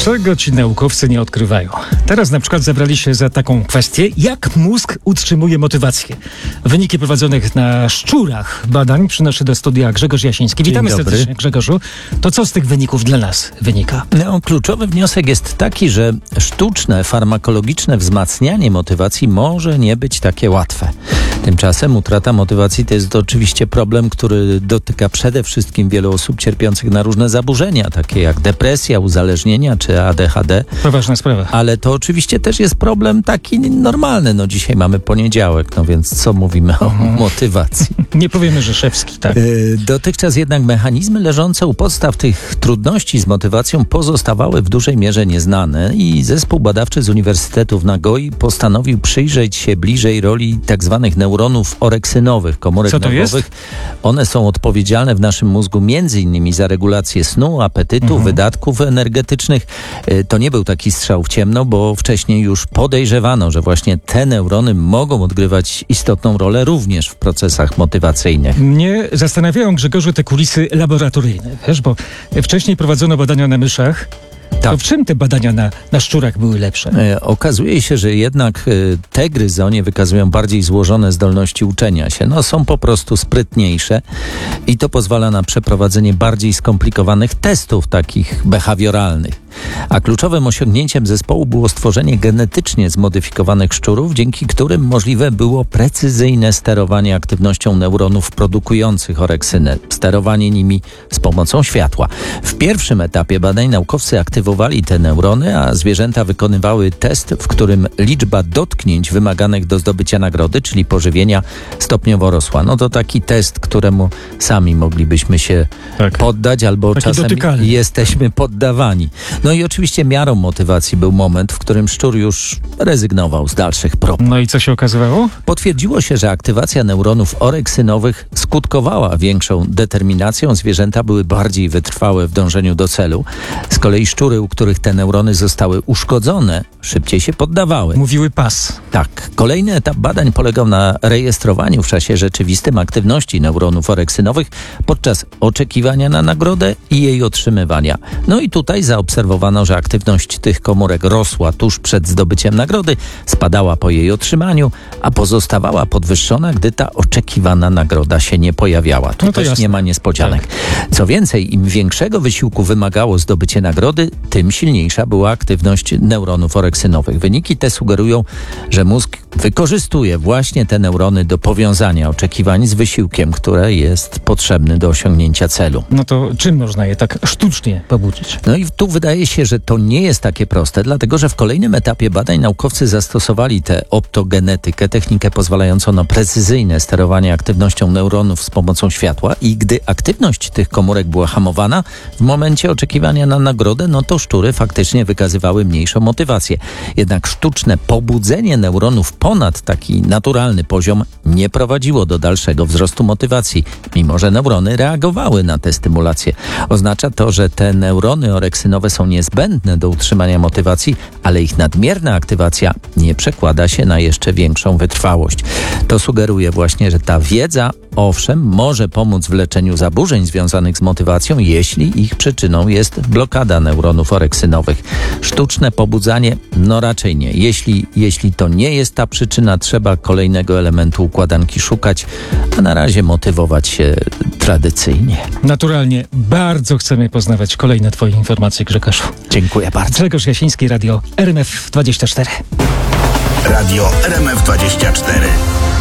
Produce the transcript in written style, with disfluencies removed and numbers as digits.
Czego ci naukowcy nie odkrywają? Teraz na przykład zabrali się za taką kwestię, jak mózg utrzymuje motywację. Wyniki prowadzonych na szczurach badań przynosi do studia Grzegorz Jasiński. Witamy serdecznie, Grzegorzu. To co z tych wyników dla nas wynika? Kluczowy wniosek jest taki, że sztuczne, farmakologiczne wzmacnianie motywacji może nie być takie łatwe. Tymczasem utrata motywacji to jest oczywiście problem, który dotyka przede wszystkim wielu osób cierpiących na różne zaburzenia, takie jak depresja, uzależnienia czy ADHD. Poważna sprawa. Ale to oczywiście też jest problem taki normalny. No dzisiaj mamy poniedziałek, no więc co mówimy o motywacji? Nie powiemy, że szewski, tak. Dotychczas jednak mechanizmy leżące u podstaw tych trudności z motywacją pozostawały w dużej mierze nieznane i zespół badawczy z Uniwersytetu w Nagoi postanowił przyjrzeć się bliżej roli tzw. neuronów oreksynowych, komórek nerwowych. One są odpowiedzialne w naszym mózgu m.in. za regulację snu, apetytu, wydatków energetycznych. To nie był taki strzał w ciemno, bo wcześniej już podejrzewano, że właśnie te neurony mogą odgrywać istotną rolę również w procesach motywacyjnych. Mnie zastanawiają, Grzegorzu, te kulisy laboratoryjne, wiesz, bo wcześniej prowadzono badania na myszach. Tak. To w czym te badania na szczurach były lepsze? Okazuje się, że jednak te gryzonie wykazują bardziej złożone zdolności uczenia się. No, są po prostu sprytniejsze i to pozwala na przeprowadzenie bardziej skomplikowanych testów, takich behawioralnych. A kluczowym osiągnięciem zespołu było stworzenie genetycznie zmodyfikowanych szczurów, dzięki którym możliwe było precyzyjne sterowanie aktywnością neuronów produkujących oreksynę, sterowanie nimi z pomocą światła. W pierwszym etapie badań naukowcy aktywowali te neurony, a zwierzęta wykonywały test, w którym liczba dotknięć wymaganych do zdobycia nagrody, czyli pożywienia, stopniowo rosła. No to taki test, któremu sami moglibyśmy się poddać, albo taki czasem dotykalny. Jesteśmy poddawani. No i oczywiście miarą motywacji był moment, w którym szczur już rezygnował z dalszych prób. No i co się okazywało? Potwierdziło się, że aktywacja neuronów oreksynowych skutkowała większą determinacją. Zwierzęta były bardziej wytrwałe w dążeniu do celu. Z kolei szczury, u których te neurony zostały uszkodzone, szybciej się poddawały. Mówiły pas. Tak. Kolejny etap badań polegał na rejestrowaniu w czasie rzeczywistym aktywności neuronów oreksynowych podczas oczekiwania na nagrodę i jej otrzymywania. No i tutaj zaobserwowano, że aktywność tych komórek rosła tuż przed zdobyciem nagrody, spadała po jej otrzymaniu, a pozostawała podwyższona, gdy ta oczekiwana nagroda się nie pojawiała. Tu też jasne. nie ma niespodzianek. Co więcej, im większego wysiłku wymagało zdobycie nagrody, tym silniejsza była aktywność neuronów oreksynowych. Wyniki te sugerują, że mózg wykorzystuje właśnie te neurony do powiązania oczekiwań z wysiłkiem, które jest potrzebny do osiągnięcia celu. No to czym można je tak sztucznie pobudzić? No i tu wydaje się, że to nie jest takie proste, dlatego że w kolejnym etapie badań naukowcy zastosowali tę optogenetykę, technikę pozwalającą na precyzyjne sterowanie aktywnością neuronów z pomocą światła i gdy aktywność tych komórek była hamowana, w momencie oczekiwania na nagrodę, no to szczury faktycznie wykazywały mniejszą motywację. Jednak sztuczne pobudzenie neuronów ponad taki naturalny poziom nie prowadziło do dalszego wzrostu motywacji, mimo że neurony reagowały na tę stymulację. Oznacza to, że te neurony oreksynowe są niezbędne do utrzymania motywacji, ale ich nadmierna aktywacja nie przekłada się na jeszcze większą wytrwałość. To sugeruje właśnie, że ta wiedza, owszem, może pomóc w leczeniu zaburzeń związanych z motywacją, jeśli ich przyczyną jest blokada neuronów oreksynowych. Sztuczne pobudzanie? No raczej nie. Jeśli to nie jest ta przyczyna, trzeba kolejnego elementu układanki szukać, a na razie motywować się tradycyjnie. Naturalnie bardzo chcemy poznawać kolejne twoje informacje, Grzegorzu. Dziękuję bardzo. Grzegorz Jasiński, Radio RMF 24. Radio RMF 24.